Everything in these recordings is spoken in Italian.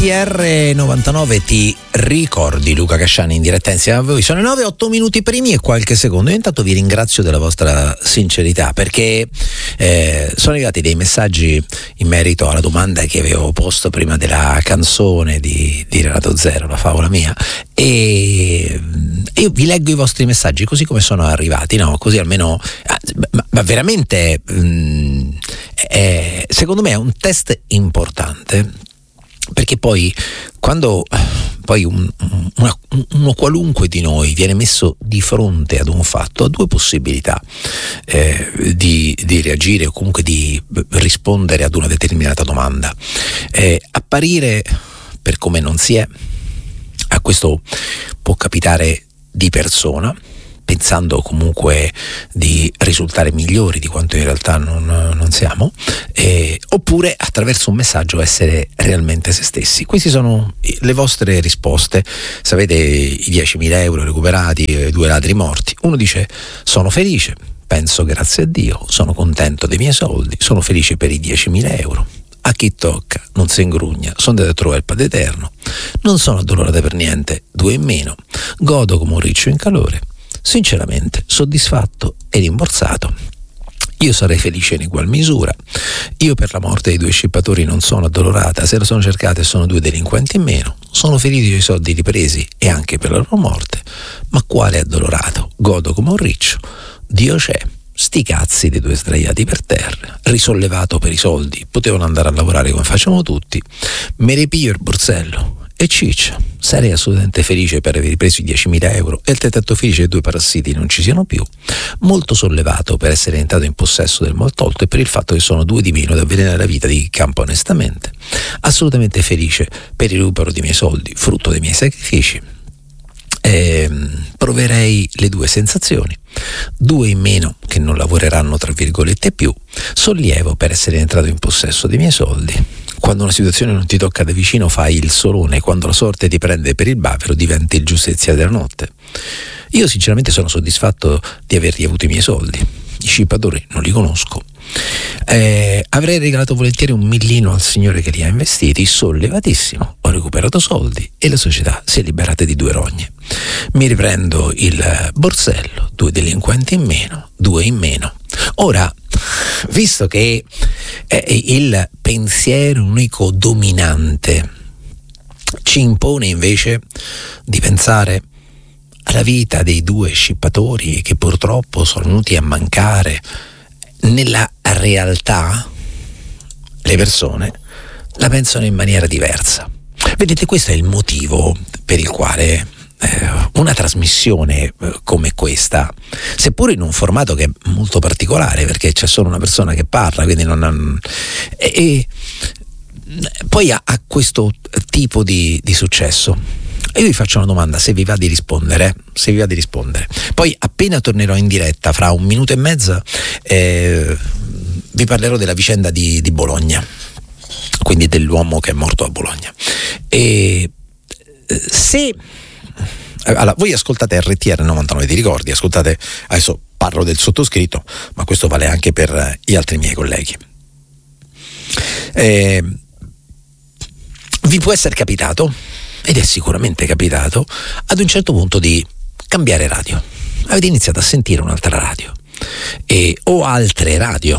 RTR 99 ti ricordi, Luca Casciani in diretta insieme a voi. Sono 9-8 minuti primi e qualche secondo. Io intanto vi ringrazio della vostra sincerità, perché sono arrivati dei messaggi in merito alla domanda che avevo posto prima della canzone di Renato Zero, La favola mia, e io vi leggo i vostri messaggi così come sono arrivati, no? Così almeno, ma veramente secondo me è un test importante, perché poi quando uno qualunque di noi viene messo di fronte ad un fatto, ha due possibilità di reagire o comunque di rispondere ad una determinata domanda: apparire per come non si è. A questo può capitare di persona, pensando comunque di risultare migliori di quanto in realtà non siamo, oppure attraverso un messaggio essere realmente se stessi. Queste sono le vostre risposte. Sapete, i 10.000 euro recuperati, 2 ladri morti. Uno dice: sono felice, penso grazie a Dio, sono contento dei miei soldi, sono felice per i 10.000 euro. A chi tocca non si ingrugna, sono andato a trovare il Padre Eterno, non sono addolorata per niente, 2 in meno, godo come un riccio in calore, sinceramente soddisfatto e rimborsato. Io sarei felice in egual misura. Io per la morte dei 2 scippatori non sono addolorata, se la sono cercata e sono 2 delinquenti in meno. Sono felice dei soldi ripresi e anche per la loro morte, ma quale addolorato? Godo come un riccio, Dio c'è. Sti cazzi dei 2 sdraiati per terra, risollevato per i soldi, potevano andare a lavorare come facciamo tutti. Me ripiglio il borsello e ciccia. Sarei assolutamente felice per aver preso i 10.000 euro e altrettanto felice che 2 parassiti non ci siano più. Molto sollevato per essere entrato in possesso del maltolto e per il fatto che sono 2 di meno da avvelenare la vita di chi campa onestamente. Assolutamente felice per il recupero dei miei soldi, frutto dei miei sacrifici. Proverei le 2 sensazioni: 2 in meno che non lavoreranno tra virgolette più, sollievo per essere entrato in possesso dei miei soldi. Quando una situazione non ti tocca da vicino fai il solone, quando la sorte ti prende per il bavero diventi il giustiziere della notte. Io sinceramente sono soddisfatto di aver riavuto i miei soldi, i scippatori non li conosco. Avrei regalato volentieri un millino al signore che li ha investiti, sollevatissimo, ho recuperato soldi e la società si è liberata di 2 rogne. Mi riprendo il borsello, 2 delinquenti in meno, 2 in meno. Ora, visto che il pensiero unico dominante ci impone invece di pensare alla vita dei 2 scippatori che purtroppo sono venuti a mancare, nella realtà le persone la pensano in maniera diversa. Vedete, questo è il motivo per il quale una trasmissione come questa, seppur in un formato che è molto particolare perché c'è solo una persona che parla, quindi poi ha questo tipo di successo. E io vi faccio una domanda, se vi va di rispondere, poi appena tornerò in diretta fra 1 minuto e mezzo vi parlerò della vicenda di Bologna, quindi dell'uomo che è morto a Bologna. E se allora, voi ascoltate RTR 99, ti ricordi? Ascoltate, adesso parlo del sottoscritto, ma questo vale anche per gli altri miei colleghi. Vi può essere capitato, ed è sicuramente capitato, ad un certo punto di cambiare radio. Avete iniziato a sentire un'altra radio o altre radio.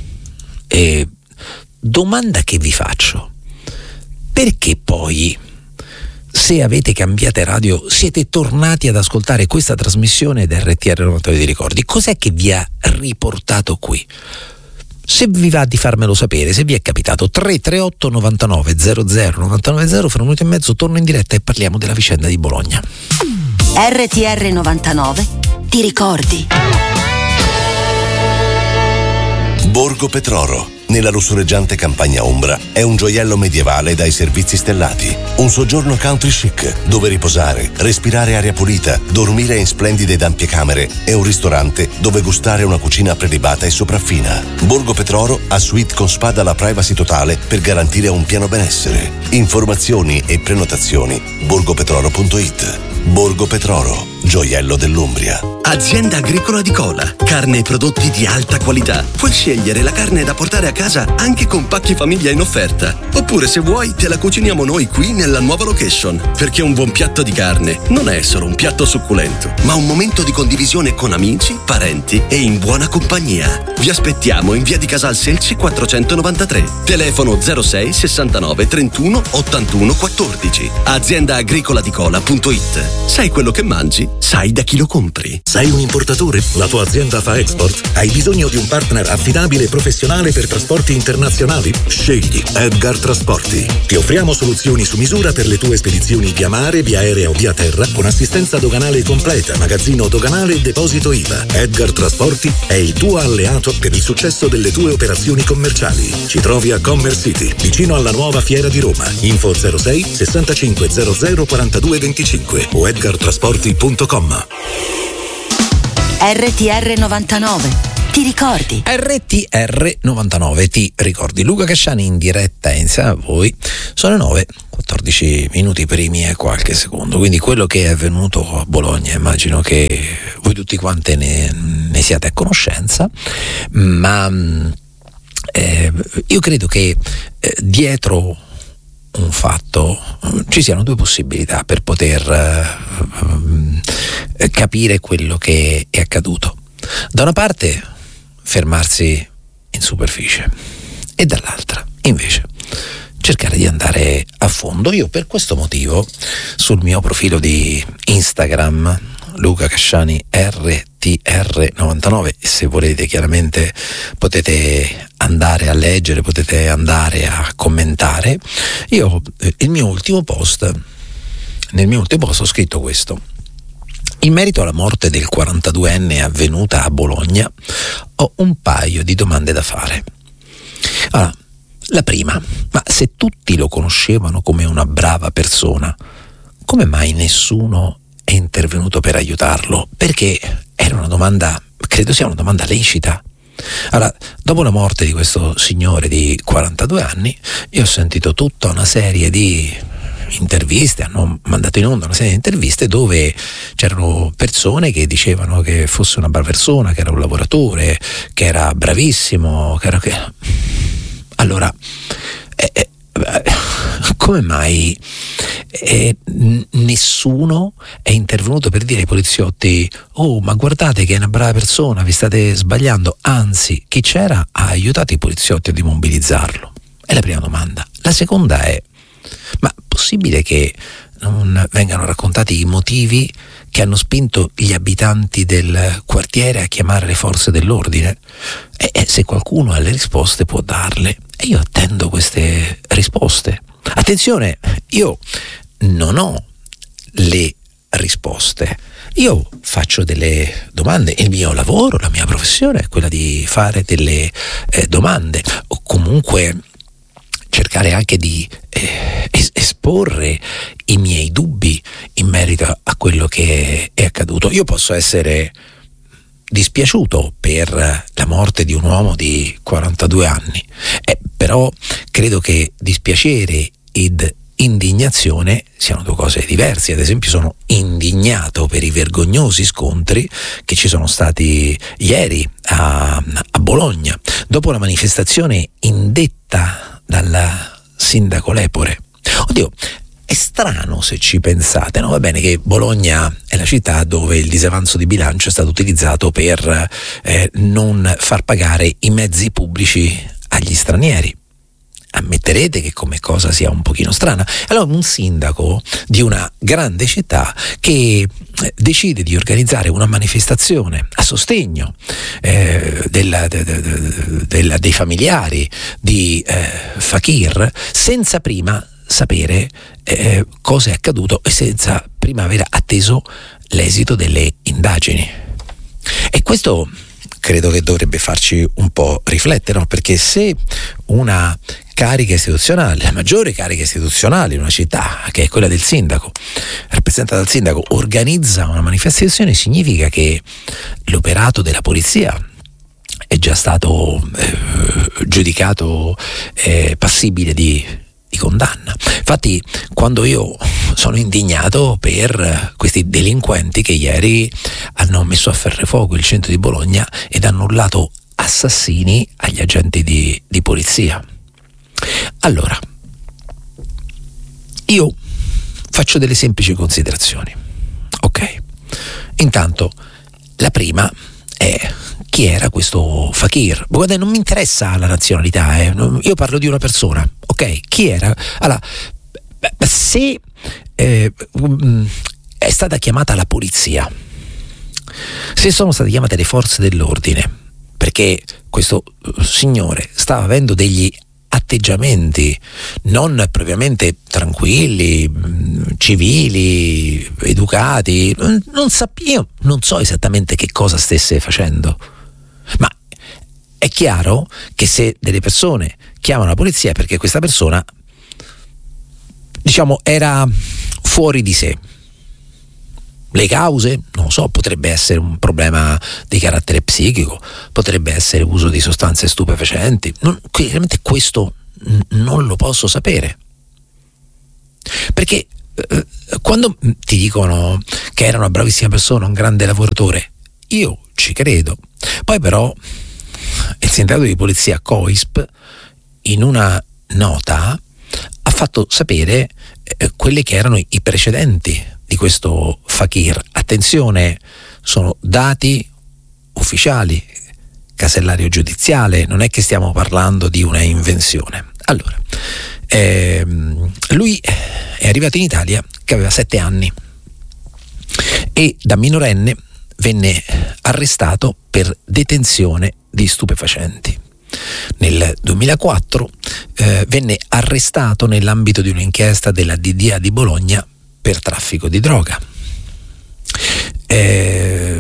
Domanda che vi faccio: perché poi, se avete cambiato radio, siete tornati ad ascoltare questa trasmissione d'RTR 99 di ricordi? Cos'è che vi ha riportato qui? Se vi va di farmelo sapere, se vi è capitato, 338 99 00 99 0, fra 1 minuto e mezzo torno in diretta e parliamo della vicenda di Bologna. RTR 99 ti ricordi. Borgo Petroro, nella lussureggiante campagna ombra, è un gioiello medievale dai servizi stellati. Un soggiorno country chic, dove riposare, respirare aria pulita, dormire in splendide ed ampie camere e un ristorante dove gustare una cucina prelibata e sopraffina. Borgo Petroro ha suite con spa dalla privacy totale per garantire un pieno benessere. Informazioni e prenotazioni borgopetroro.it. Borgo Petroro, gioiello dell'Umbria. Azienda Agricola di Cola. Carne e prodotti di alta qualità. Puoi scegliere la carne da portare a casa anche con pacchi famiglia in offerta. Oppure, se vuoi, te la cuciniamo noi qui nella nuova location. Perché un buon piatto di carne non è solo un piatto succulento, ma un momento di condivisione con amici, parenti e in buona compagnia. Vi aspettiamo in via di Casal Selci 493. Telefono 06 69 31 81 14. AziendaagricolaDicola.it. Sai quello che mangi? Sai da chi lo compri. Sei un importatore? La tua azienda fa export? Hai bisogno di un partner affidabile e professionale per trasporti internazionali? Scegli Edgar Trasporti. Ti offriamo soluzioni su misura per le tue spedizioni via mare, via aerea o via terra, con assistenza doganale completa, magazzino doganale e deposito IVA. Edgar Trasporti è il tuo alleato per il successo delle tue operazioni commerciali. Ci trovi a Commerce City, vicino alla nuova Fiera di Roma. Info 06 65 00 42 25 o edgartrasporti.com. RTR 99, ti ricordi? RTR 99, ti ricordi? Luca Casciani in diretta insieme a voi. Sono 9, 14 minuti primi e qualche secondo. Quindi quello che è avvenuto a Bologna, immagino che voi tutti quanti ne siate a conoscenza, ma io credo che dietro un fatto ci siano due possibilità per poter capire quello che è accaduto. Da una parte fermarsi in superficie e dall'altra invece cercare di andare a fondo. Io per questo motivo sul mio profilo di Instagram Luca Casciani RTR99, se volete chiaramente potete andare a leggere, potete andare a commentare. Io nel mio ultimo post ho scritto questo: in merito alla morte del 42enne avvenuta a Bologna ho un paio di domande da fare. Allora, la prima: ma se tutti lo conoscevano come una brava persona, come mai nessuno è intervenuto per aiutarlo? Perché era una domanda, credo sia una domanda lecita. Allora, dopo la morte di questo signore di 42 anni, io ho sentito tutta una serie di interviste, hanno mandato in onda una serie di interviste dove c'erano persone che dicevano che fosse una brava persona, che era un lavoratore, che era bravissimo, allora come mai nessuno è intervenuto per dire ai poliziotti: oh, ma guardate che è una brava persona, vi state sbagliando? Anzi, chi c'era ha aiutato i poliziotti a demobilizzarlo. È la prima domanda. La seconda è: ma possibile che non vengano raccontati i motivi che hanno spinto gli abitanti del quartiere a chiamare le forze dell'ordine? E se qualcuno ha le risposte può darle, e io attendo queste risposte. Attenzione, io non ho le risposte, io faccio delle domande. Il mio lavoro, la mia professione è quella di fare delle domande, o comunque cercare anche di esporre i miei dubbi in merito a quello che è accaduto. Io posso essere dispiaciuto per la morte di un uomo di 42 anni, però credo che dispiacere ed indignazione siano due cose diverse. Ad esempio, sono indignato per i vergognosi scontri che ci sono stati ieri a Bologna, dopo la manifestazione indetta dal sindaco Lepore. Oddio, è strano se ci pensate, no? Va bene che Bologna è la città dove il disavanzo di bilancio è stato utilizzato per non far pagare i mezzi pubblici agli stranieri. Ammetterete che come cosa sia un pochino strana. Allora, un sindaco di una grande città che decide di organizzare una manifestazione a sostegno dei familiari di Fakir, senza prima sapere cosa è accaduto e senza prima aver atteso l'esito delle indagini. E questo credo che dovrebbe farci un po' riflettere, no? Perché se una carica istituzionale, la maggiore carica istituzionale in una città, che è quella del sindaco, rappresentata dal sindaco, organizza una manifestazione, significa che l'operato della polizia è già stato giudicato passibile di condanna. Infatti, quando io sono indignato per questi delinquenti che ieri hanno messo a ferro il centro di Bologna ed hanno urlato assassini agli agenti di polizia. Allora, io faccio delle semplici considerazioni, ok? Intanto, la prima è: chi era questo fakir? Guarda, non mi interessa la nazionalità, io parlo di una persona, ok? Chi era? Allora, se è stata chiamata la polizia, se sono state chiamate le forze dell'ordine, perché questo signore stava avendo degli atteggiamenti non propriamente tranquilli, civili, educati, io non so esattamente che cosa stesse facendo, ma è chiaro che se delle persone chiamano la polizia è perché questa persona, diciamo, era fuori di sé. Le cause? Non lo so, potrebbe essere un problema di carattere psichico, potrebbe essere uso di sostanze stupefacenti. Chiaramente questo non lo posso sapere. Perché quando ti dicono che era una bravissima persona, un grande lavoratore, io ci credo. Poi però il sindacato di polizia COISP in una nota ha fatto sapere quelli che erano i precedenti di questo fakir. Attenzione, sono dati ufficiali, casellario giudiziale, non è che stiamo parlando di una invenzione. Allora, lui è arrivato in Italia che aveva 7 anni e da minorenne venne arrestato per detenzione di stupefacenti. Nel 2004 venne arrestato nell'ambito di un'inchiesta della DDA di Bologna per traffico di droga. È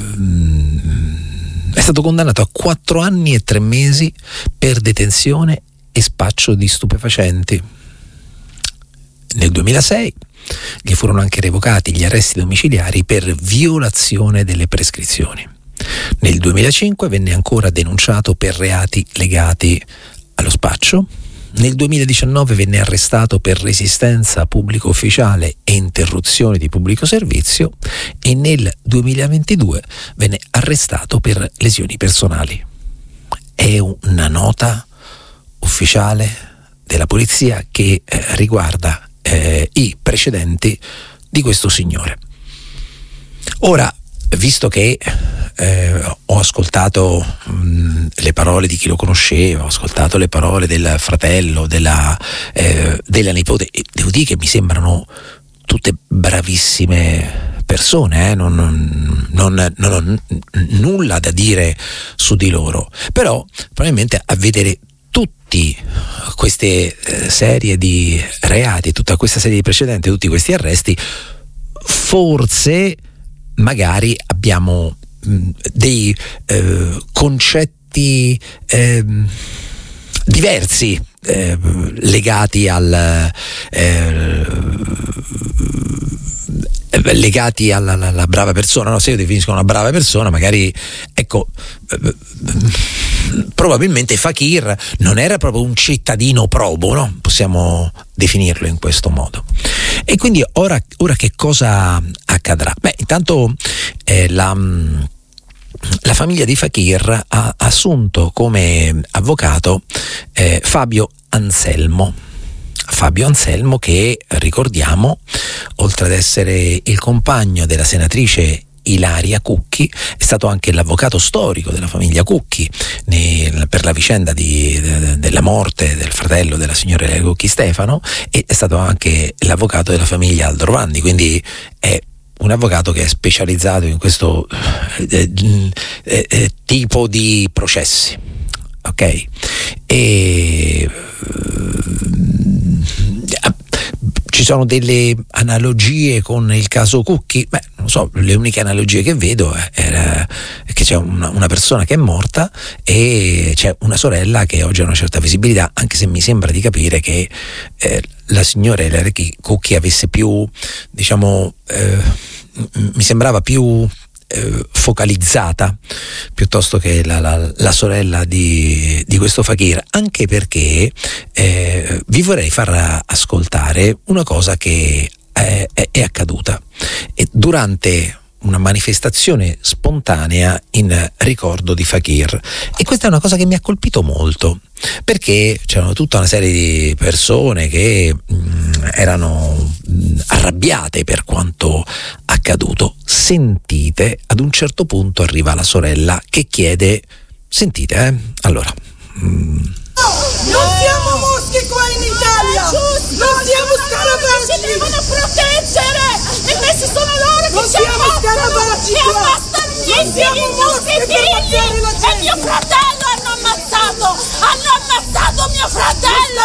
stato condannato a 4 anni e 3 mesi per detenzione e spaccio di stupefacenti. Nel 2006 gli furono anche revocati gli arresti domiciliari per violazione delle prescrizioni. Nel 2005 venne ancora denunciato per reati legati allo spaccio. Nel 2019 venne arrestato per resistenza a pubblico ufficiale e interruzione di pubblico servizio e nel 2022 venne arrestato per lesioni personali. È una nota ufficiale della polizia che riguarda i precedenti di questo signore. Ora, visto che ho ascoltato le parole di chi lo conosceva, ho ascoltato le parole del fratello, della nipote, e devo dire che mi sembrano tutte bravissime persone, non ho nulla da dire su di loro, però probabilmente a vedere tutti queste serie di reati, tutta questa serie di precedenti, tutti questi arresti, forse magari abbiamo dei concetti diversi legati alla brava persona, no? Se io definisco una brava persona, magari, ecco, probabilmente fakir non era proprio un cittadino probo, no? Possiamo definirlo in questo modo. E quindi ora che cosa accadrà? Beh, intanto la famiglia di fakir ha assunto come avvocato Fabio Anselmo, che, ricordiamo, oltre ad essere il compagno della senatrice Ilaria Cucchi, è stato anche l'avvocato storico della famiglia Cucchi per la vicenda della morte del fratello della signora Ilaria Cucchi, Stefano, e è stato anche l'avvocato della famiglia Aldrovandi, quindi è un avvocato che è specializzato in questo tipo di processi, ok? E ci sono delle analogie con il caso Cucchi? Beh, non so, le uniche analogie che vedo è che c'è una persona che è morta e c'è una sorella che oggi ha una certa visibilità, anche se mi sembra di capire che la signora Ilaria Cucchi avesse più, diciamo, mi sembrava più focalizzata piuttosto che la sorella di questo fakir, anche perché vi vorrei far ascoltare una cosa che è accaduta durante una manifestazione spontanea in ricordo di Fakir, e questa è una cosa che mi ha colpito molto, perché c'erano tutta una serie di persone che erano arrabbiate per quanto accaduto. Sentite, ad un certo punto arriva la sorella che chiede, sentite, allora non siamo mosche qua in Italia, non siamo scarabaggi, ci devono proteggere, e questi sono loro che ci ammazzano i miei figli, i nostri figli, e mio fratello hanno ammazzato mio fratello.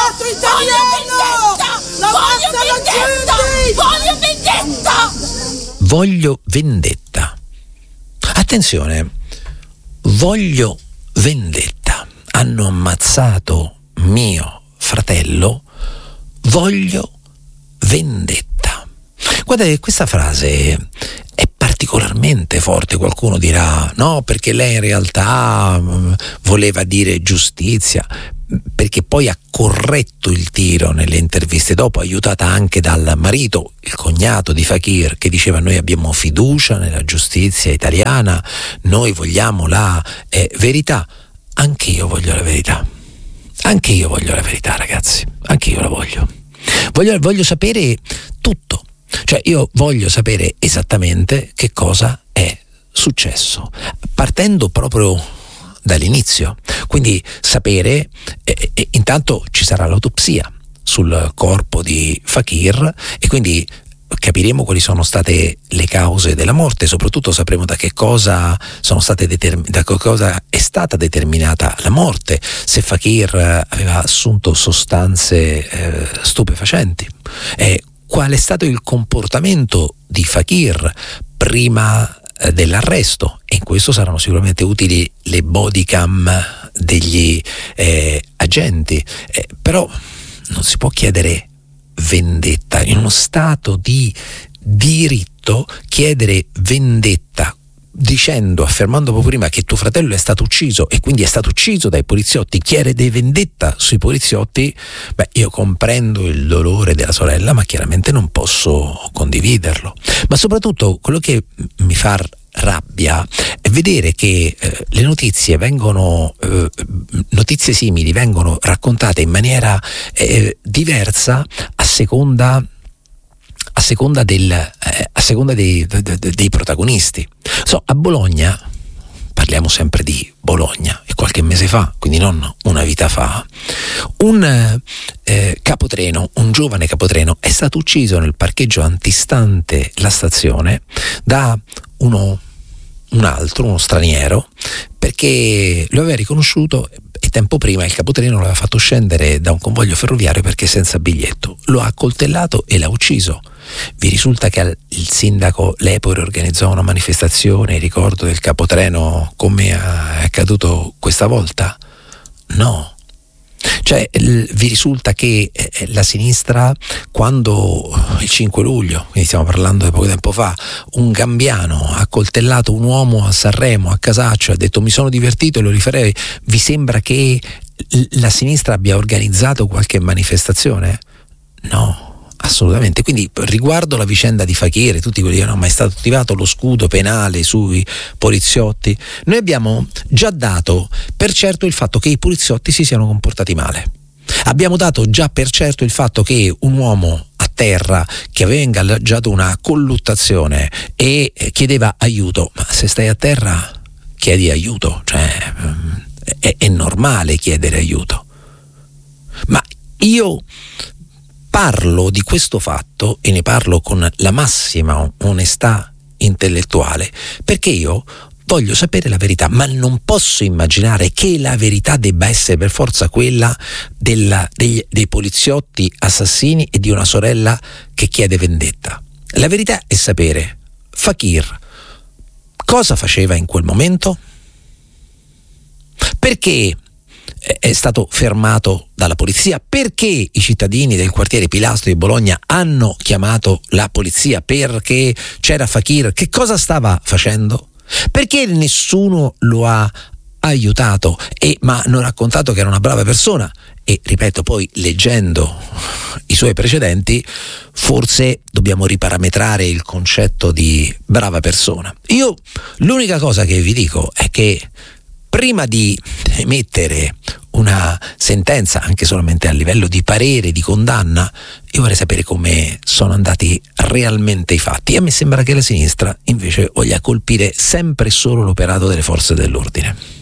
Voglio vendetta. Attenzione, voglio vendetta. Hanno ammazzato mio fratello, voglio vendetta. Guarda che questa frase è particolarmente forte. Qualcuno dirà no, perché lei in realtà voleva dire giustizia, perché poi ha corretto il tiro nelle interviste dopo, aiutata anche dal marito, il cognato di Fakir, che diceva noi abbiamo fiducia nella giustizia italiana, noi vogliamo la verità. Anche io voglio la verità, ragazzi, anche io la voglio sapere tutto, cioè io voglio sapere esattamente che cosa è successo, partendo proprio dall'inizio, quindi sapere, intanto ci sarà l'autopsia sul corpo di Fakir e quindi capiremo quali sono state le cause della morte, soprattutto sapremo da che cosa da che cosa è stata determinata la morte, se Fakir aveva assunto sostanze stupefacenti, qual è stato il comportamento di Fakir prima dell'arresto, e in questo saranno sicuramente utili le body cam degli agenti, però non si può chiedere vendetta in uno stato di diritto. Chiedere vendetta affermando proprio prima che tuo fratello è stato ucciso e quindi è stato ucciso dai poliziotti, chiedere vendetta sui poliziotti, io comprendo il dolore della sorella, ma chiaramente non posso condividerlo. Ma soprattutto quello che mi fa rabbia è vedere che le notizie simili vengono raccontate in maniera diversa a seconda dei protagonisti. A Bologna, parliamo sempre di Bologna, e qualche mese fa, quindi non una vita fa, un giovane capotreno è stato ucciso nel parcheggio antistante la stazione da uno straniero, perché lo aveva riconosciuto e tempo prima il capotreno l'aveva fatto scendere da un convoglio ferroviario perché senza biglietto. Lo ha accoltellato e l'ha ucciso. Vi risulta che il sindaco Lepore organizzò una manifestazione in ricordo del capotreno come è accaduto questa volta? No. Cioè, vi risulta che la sinistra, quando il 5 luglio, quindi stiamo parlando di poco tempo fa, un gambiano ha accoltellato un uomo a Sanremo, a Casaccio, ha detto mi sono divertito e lo rifarei, vi sembra che la sinistra abbia organizzato qualche manifestazione? No. Assolutamente. Quindi riguardo la vicenda di Fakir, tutti quelli che non è mai stato attivato lo scudo penale sui poliziotti, noi abbiamo già dato per certo il fatto che i poliziotti si siano comportati male. Abbiamo dato già per certo il fatto che un uomo a terra che aveva ingaggiato una colluttazione e chiedeva aiuto, ma se stai a terra chiedi aiuto, cioè è normale chiedere aiuto. Ma io parlo di questo fatto e ne parlo con la massima onestà intellettuale perché io voglio sapere la verità, ma non posso immaginare che la verità debba essere per forza quella dei poliziotti assassini e di una sorella che chiede vendetta. La verità è sapere Fakir cosa faceva in quel momento, perché è stato fermato dalla polizia, perché i cittadini del quartiere Pilastro di Bologna hanno chiamato la polizia, perché c'era Fakir, che cosa stava facendo, perché nessuno lo ha aiutato ma hanno raccontato che era una brava persona, e ripeto, poi leggendo i suoi precedenti forse dobbiamo riparametrare il concetto di brava persona. Io l'unica cosa che vi dico è che prima di emettere una sentenza, anche solamente a livello di parere, di condanna, io vorrei sapere come sono andati realmente i fatti. E a me sembra che la sinistra invece voglia colpire sempre e solo l'operato delle forze dell'ordine.